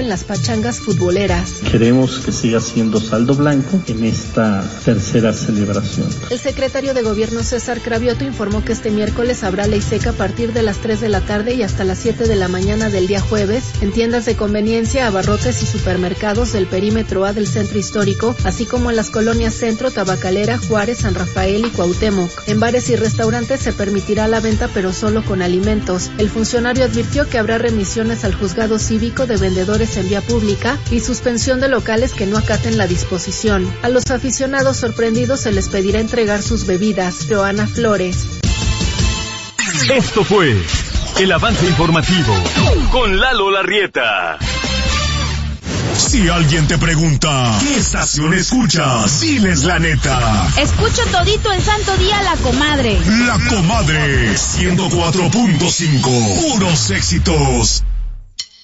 en las pachangas futboleras. Queremos que siga siendo saldo blanco en esta tercera celebración. El secretario de Gobierno César Cravioto informó que este miércoles habrá ley seca a partir de las 3 de la tarde y hasta las 7 de la mañana del día jueves en tiendas de conveniencia, abarrotes y supermercados del perímetro A del centro histórico, así como en las colonias Centro, Tabacalera, Juárez, San Rafael y Cuauhtémoc. En bares y restaurantes se permitirá la venta, pero solo con alimentos. El funcionario advirtió que habrá remisiones al juzgado cívico de vendedores en vía pública y suspensión de locales que no acaten la disposición. A los aficionados sorprendidos se les pedirá entregar sus bebidas. Joana Flores. Esto fue el avance informativo con Lalo Larrieta. Si alguien te pregunta, ¿qué estación escuchas? Diles la neta. Escucho todito el santo día La Comadre. La Comadre, 104.5, puros éxitos.